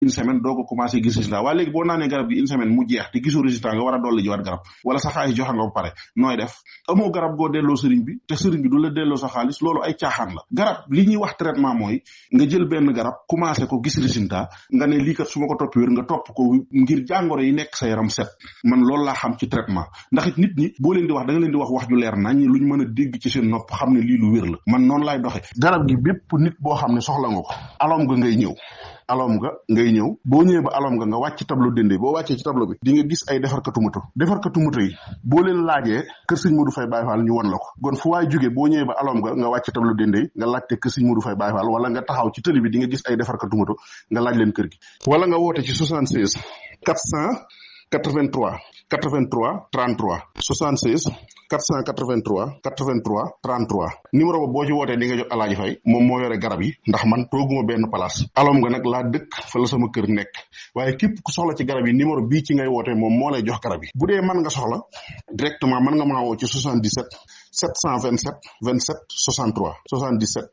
une semaine doo ko commencé gis résultat waaye léegi boo naanee garab gi une semaine mu jeex te gisoo résultat nga war a dolli jiwaat garab wala sa xaalis joxe nga ba pare nooy def amoo garab goo delloo sëriñ bi te sëriñ bi du la delloo sa xaalis loolu ay caaxaan la garab li ñuy wax traitement mooy nga jël benn garab commencé ko gis résultat nga ne lii kat su ma ko topp wér nga topp ko ngir jàngoro yi nekk sa yaram set man loolu laa xam ci traitement ndax it nit ñi boo leen di wax da nga leen di wax ju leer nañ luñ mën a dégg ci seen nopp xam ne lii lu wér la man noonu laay doxe garab gi bépp nit boo xam ne soxla nga ko alom nga ngay ñëw boo ñëwee ba alom nga wàcc tableau dende boo wàccee ci tableau bi di nga gis ay defarkatu moto yi boo leen laajee kër sëñ Modou Faye Baye Fall ñu won la ko kon fu waay jógee boo ñëwee ba alom nga wàcc tableau dende nga laajte kër sëñ Modou Faye Baye Fall wala nga taxaw ci tëli bi di nga gis ay defarkatu moto nga laaj leen kër gi wala nga woote ci 76 483 33 76 483 33 numéro ba boo ci wootee di nga jot Alaaji Fay moom moo yore garab yi ndax man tooguma benn place alom nga nag laa dëkk fa la sama kër nekk waaye képp ku soxla ci garab yi numéro bii ci ngay wootee moom moo lay jox garab yi bu dee mën nga soxla directement mën nga maa woo ci 77 727 27 63 77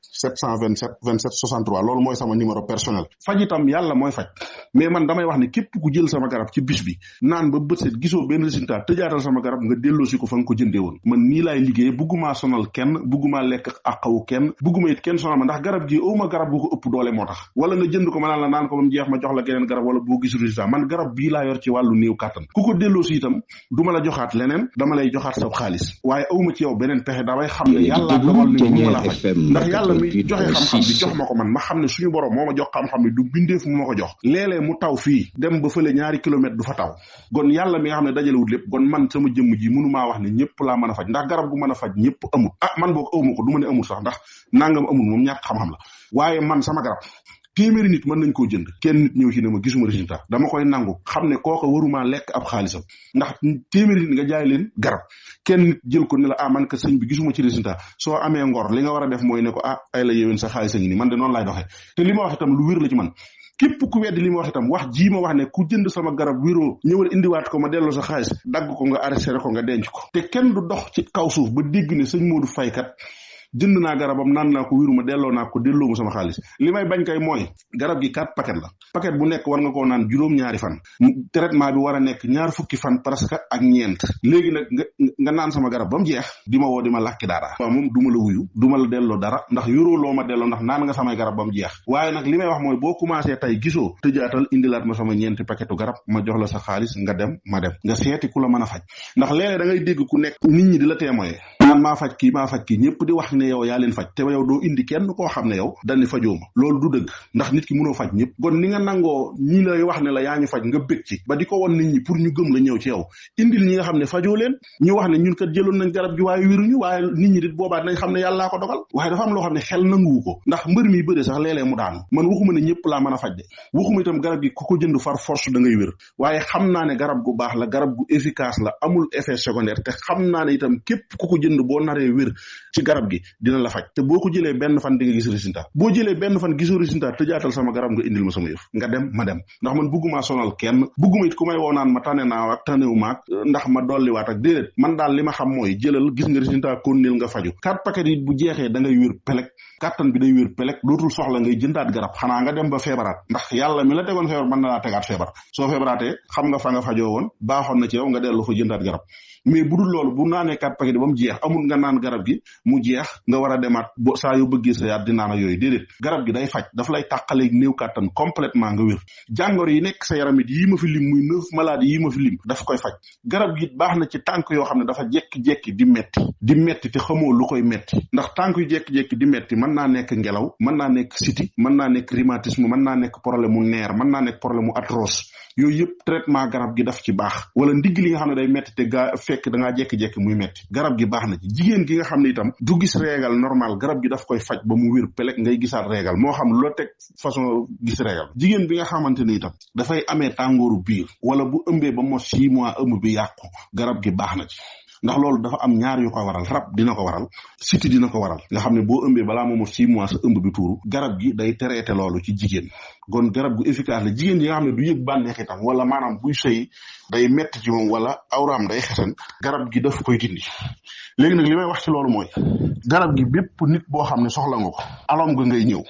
727 27 63 loolu mooy sama numéro personnel faj itam yàlla mooy faj mais man damay wax ne képp ku jël sama garab ci bis bi naan ba bët set gisoo benn résultat tëjaatal sama garab nga delloosi ko fa nga ko jëndee woon man nii laay liggéey bugguma sonal kenn bugguma lekk àqawu kenn bugguma it kenn sonal ma ndax garab gi awma garab gu ko ëpp doole moo tax wala nga jënd ko ma naan la naan ko ba mu jeex ma jox la geneen garab wala boo gisul résultat man garab bii laa yor ci wàllu néew kàttan ku ko delloosi itam du ma la joxaat leneen dama lay joxaat sa xaalis waaye awma ci yow beneen pexe damay xam ne yàlla dogal ni mu la faj ndax yàlla mi joxe xam-xam bi jox ma ko man ma xam ne suñu borom moo ma jox xam-xam bi du bindeef mu ma ko jox léeg-léeg mu taw fii dem ba fële ñaari kilomètre du fa taw gon yàlla mi nga xam ne dajalewut lépp gon man sama jëmm ji mënumaa wax ne ñëpp laa mën a faj ndax garab gu mën a faj ñëpp amul man boog awma ko du ma ne amul sax ndax nangam amul moom ñàkk xam-xam la waaye man sama garab téeméeri nit mën nañ koo jënd kenn nit ñëw ci ne ma gisuma résultat dama koy nangu xam ne kooka waruma lekk ab xaalisam ndax téeméeri nit nga jaay leen garab kenn nit jël ko ne la man ka sëñ bi gisuma ci résultat soo amee ngor li nga war a def mooy ne ko ay la yéwén sa xaalis a ngi ni man de noonu laay doxee te li ma wax itam lu wér la ci man képp ku weddi li ma wax itam wax jii ma wax ne ku jënd sama garab wéroo ñëwal indiwaat ko ma delloo sa xaalis dagg ko nga arrêté ko nga denc ko te kenn du dox ci kaw suuf ba dégg ne sëñ Modou Faye kat jënd naa garabam naan naa ko wiruma delloo naa ko delloo mu sama xaalis li may bañ kay mooy garab gi 4 paquet la paquet bu nekk war nga koo naan juróom-ñaari fan traitement bi war a nekk ñaar fukki fan presque ak ñeent léegi nag nga naan sama garab ba mu jeex di ma woo di ma làkki dara waaw moom du ma la wuyu du ma la delloo dara ndax yoroo loo ma delloo ndax naan nga samay garab ba mu jeex waaye nag li may wax mooy boo commencé tey gisoo tëjaatal indilaat ma sama ñeenti paquetu garab ma jox la sa xaalis nga dem ma dem nga seeti ku la mën a faj ndax léeg-léeg da ngay dégg ku nekk nit ñi di la témoigner naan maa faj kii ñëpp di wax ne yow yaa leen faj te yow doo indi kenn koo xam ne yow dañ ne fajoo ma loolu du dëgg ndax nit ki mënoo faj ñëpp kon ni nga nangoo ñi lay wax ne la yaa ñu faj nga bëgg ci ba di ko won nit ñi pour ñu gëm la ñëw ci yow indil ñi nga xam ne fajoo leen ñu wax ne ñun kat jëloon nañ garab gi waaye wéruñu waaye nit ñi dit boobaa dinañ xam ne yàllaa ko dogal waaye dafa am loo xam ne xel nanguwu ko ndax mbër mi bëre sax léeg-léeg mu daanu man waxuma ne ñëpp laa mën a faj de waxuma itam garab gi ku ko jënd far force da ngay wér waaye xam naa ne garab gu baax la garab gu efficace la amul effet secondaire te xam naa ne itam képp ku ko jënd boo naree wér ci garab gi dina la faj te boo ko jëlee benn fan di nga gis résultat boo jëlee benn fan gisoo résultat tëjaatal sama garab nga indil ma sama yëf nga dem ma dem ndax man bugguma sonal kenn bugguma it ku may woo naan ma tane naa ak tanewu maag ndax ma dolliwaat ak déedéet man daal li ma xam mooy jëlal gis nga résultat konnil nga faju 4 paquet yi bu jeexee da ngay wér pelek kàttan bi day wér pelek dootul soxla ngay jëndaat garab xanaa nga dem ba feebaraat ndax yàlla mi la tegoon feebar mën na laa tegaat feebar soo feebaraatee xam nga fa nga fajoo woon baaxoon na ci yow nga dellu fa jëndaat garab mais bu dul loolu bu naanee 4 paquet ba mu jeex amul nga naan garab gi mu jeex nga war a demaat bo saa yoo bëggee sa yaat di naan ak yooyu déedéet garab gi day faj daf lay tàqaleeg néew kàttan complètement nga wér jàngoro yi nekk sa yaram it yii ma fi lim muy 9 maladies yii ma fi lim daf koy faj garab gi baax na ci tànk yoo xam ne dafa jekki-jekki di metti te xamoo lu koy metti ndax tànk yu jekki-jekki di metti mën naa nekk ngelaw mën naa nekk siti mën naa nekk rhumatisme mën naa nekk problème mu neer mën naa nekk problème mu arthrose yooyu yëpp traitement garab gi daf ci baax wala ndigg li nga xam ne day metti te fekk da ngaa jekki-jekki muy metti garab gi baax na ci jigéen gi nga xam ne itam du gis régal normal garab gi daf koy faj ba mu wér pelek ngay gisaat régal moo xam loo teg façon gis régal jigéen bi nga xamante ni itam dafay amee tàngooru biir wala bu ëmbee ba mos 6 mois ëmb bi yàqu garab gi baax na ci ndax loolu dafa am ñaar yu ko waral rab dina ko waral siti dina ko waral nga xam ne boo ëmbee balaa moomo 6 mois sa ëmb bi tuuru garab gi day traité loolu ci jigéen kon garab gu efficace la jigéen yi nga xam ne du yëg bànneex itam wala maanaam buy sëy day metti ci moom wala awraam day xesan garab gi daf koy dindi léegi nag li may wax ci loolu mooy garab gi bépp nit boo xam ne soxla nga ko alom nga ngay ñëw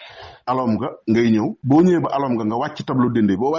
alom nga ngay ñëw boo ñëwee ba alom nga wàcc tableau dende boo